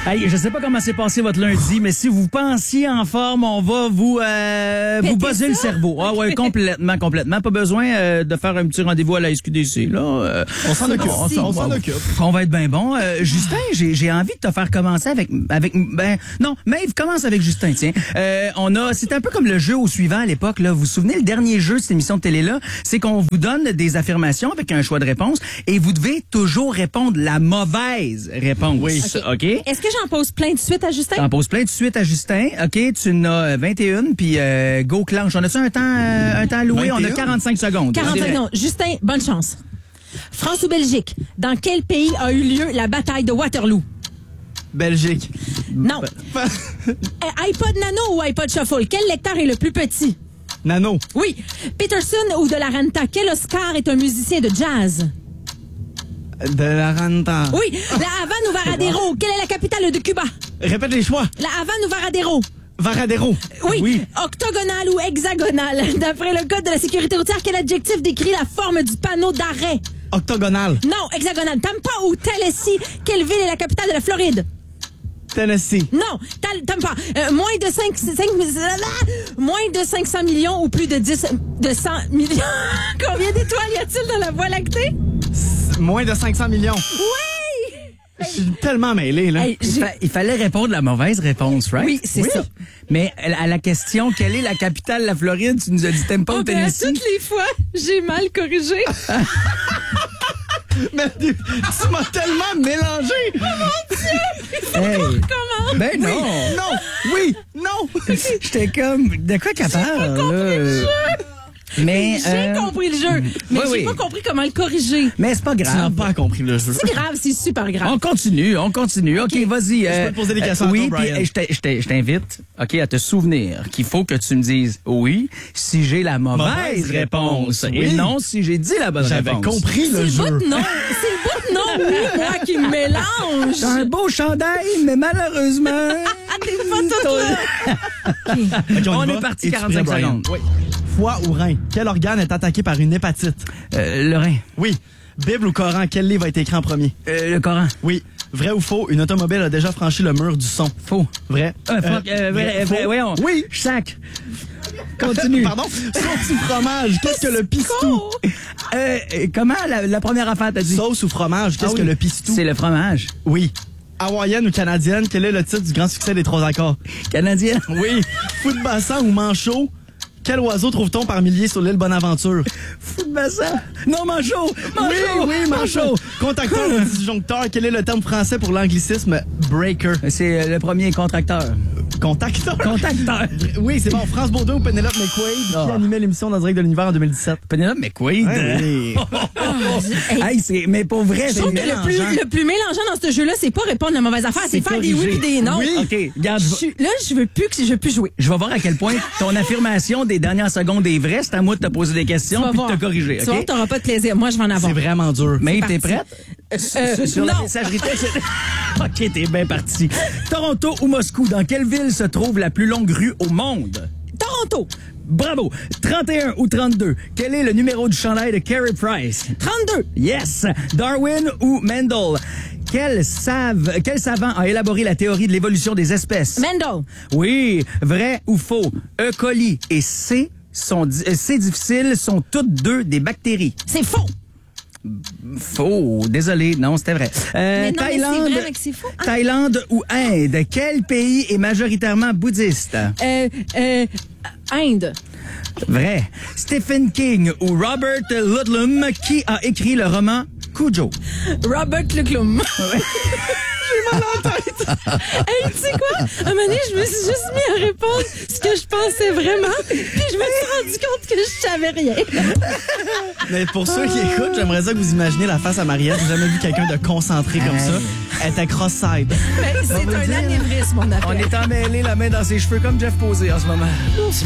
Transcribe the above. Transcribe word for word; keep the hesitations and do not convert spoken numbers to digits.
Hey, je sais pas comment s'est passé votre lundi, mais si vous pensiez en forme, on va vous euh, vous buzzer le cerveau. Ah ouais, complètement, complètement. Pas besoin euh, de faire un petit rendez-vous à la S Q D C. Là, euh, on s'en occupe. On, on, on s'en occupe. On va être bien bon. Euh, Justin, j'ai j'ai envie de te faire commencer avec avec ben non, Maeve commence avec Justin. Tiens, euh, on a c'est un peu comme le jeu au suivant à l'époque. Là, vous vous souvenez le dernier jeu de cette émission de télé là, c'est qu'on vous donne des affirmations avec un choix de réponse et vous devez toujours répondre la mauvaise réponse. Oui. Okay. OK? Est-ce que j'en pose plein de suite à Justin? T'en poses plein de suite à Justin. OK, tu en as vingt et un, puis euh, go clenche. On a-tu un temps, euh, un temps loué? On a quarante-cinq secondes. quarante-cinq secondes. Justin, bonne chance. France ou Belgique? Dans quel pays a eu lieu la bataille de Waterloo? Belgique. Non. euh, iPod Nano ou iPod Shuffle? Quel lecteur est le plus petit? Nano. Oui. Peterson ou De La Renta? Quel Oscar est un musicien de jazz? De la Renta. Oui. La Havane ou Varadero? Quelle est la capitale de Cuba? Répète les choix. La Havane ou Varadero? Varadero. Oui. Oui. Octogonal ou hexagonal? D'après le code de la sécurité routière, quel adjectif décrit la forme du panneau d'arrêt? Octogonal. Non, hexagonal. Tampa ou Tennessee? Quelle ville est la capitale de la Floride? Tennessee. Non, Tampa. Euh, moins de cinq, cinq, moins de cinq cents millions ou plus de dix, de cent millions. Combien d'étoiles y a-t-il dans la Voie lactée? Moins de cinq cents millions. Oui! Je suis tellement mêlé, là. Hey, il, fa- il fallait répondre la mauvaise réponse, right? Oui, c'est oui. ça. Mais à la question, quelle est la capitale de la Floride? Tu nous as dit Tampa ou Oh, ben, à Tennessee? toutes les fois, j'ai mal corrigé. Mais tu, tu m'as tellement mélangé. Oh mon Dieu! Hey. Comment? Ben Oui, non! non, oui, non. J'étais comme, de quoi qu'elle parle, là? Mais, J'ai euh, compris le jeu, mais oui, j'ai oui. pas compris comment le corriger. mais c'est pas Tu n'as grave. pas compris le jeu. C'est grave, c'est super grave. On continue, on continue. OK, vas-y. Je peux te poser des questions à Oui, toi, puis Brian. euh, je t'ai- je t'ai- je t'invite, OK, à te souvenir qu'il faut que tu me dises oui si j'ai la mauvaise, Mauvaise réponse. réponse, Et oui. non si j'ai dit la bonne J'avais réponse. compris C'est le le jeu. bout de non. C'est le bout de non, oui, moi qui me mélange. J'ai un beau chandail, mais malheureusement... Ah, t'es pas toute là. Ok, On y est va. parti Es-tu quarante-cinq prêt, Brian? secondes. Oui. Foie ou rein? Quel organe est attaqué par une hépatite? Euh, le rein. Oui. Bible ou Coran? Quel livre a été écrit en premier? Euh, le Coran. Oui. Vrai ou faux? Une automobile a déjà franchi le mur du son. Faux. Vrai. Euh, fuck, euh, vrai, faux? vrai, voyons. Oui. Sac. Continue. Pardon? Sauce ou fromage? Qu'est-ce que le pistou? Euh, euh, comment la, la première affaire t'as dit? Sauce ou fromage? Qu'est-ce Ah oui. que le pistou? C'est le fromage. Oui. Hawaïenne ou canadienne? Quel est le titre du grand succès des trois accords? Canadien. Oui. Fou de bassin ou manchot? Quel oiseau trouve-t-on par milliers sur l'île Bonaventure? Fou de bassin. Non, manchot. Manchot. Oui, oui, manchot. Contacteur ou disjoncteur? Quel est le terme français pour l'anglicisme breaker? C'est euh, le premier contracteur. Contacteur? Contacteur. Oui, c'est bon. France Baudouin ou Penelope McQuaid Ah. qui animait l'émission dans Direct de l'Univers en deux mille dix-sept? Penelope McQuaid. Oui. Hey, Hey, c'est, mais pour vrai, je c'est trouve que le plus, le plus mélangeant dans ce jeu-là, c'est pas répondre la mauvaise affaire, c'est C'est faire des oui corrigé. pis des non. Oui. OK, regarde, Je je vais- suis- Là, je veux plus que je veux plus jouer. je vais voir à quel point ton affirmation des dernières secondes est vraie. C'est à moi de te poser des Tu questions vas puis de voir. te corriger, Tu vas voir, OK? t'auras pas de plaisir. Moi, je vais en avoir. C'est vraiment dur. Mais C'est t'es parti. prête? Euh, Sur- sur la non. messagerie texte. OK, t'es bien parti. Toronto ou Moscou, dans quelle ville se trouve la plus longue rue au monde? Toronto. Bravo! trente et un ou trente-deux. Quel est le numéro du chandail de Carey Price? trente-deux. Yes! Darwin ou Mendel? Quel, save, quel savant a élaboré la théorie de l'évolution des espèces? Mendel. Oui, vrai ou faux? E. coli et C, sont, di- euh, C difficile sont toutes deux des bactéries. C'est faux. Faux. Désolé, non, c'était vrai. Euh, Mais non, mais c'est Thaïlande, vrai, mais que c'est faux. Ah. Thaïlande ou Inde? Quel pays est majoritairement bouddhiste? Euh, euh, Inde. Vrai. Stephen King ou Robert Ludlum, qui a écrit le roman Cujo? Robert Leclum. J'ai mal à la tête. Hey, tu sais quoi? À un moment donné, je me suis juste mis à répondre ce que je pensais vraiment, puis je me suis rendu compte que je savais rien. Mais pour ceux qui écoutent, j'aimerais ça que vous imaginez la face à Mariette. J'ai jamais vu quelqu'un de concentré comme ça. Elle était cross-side. Mais c'est un anévrisme, on appelle. On est emmêlé la main dans ses cheveux comme Jeff Posé en ce moment.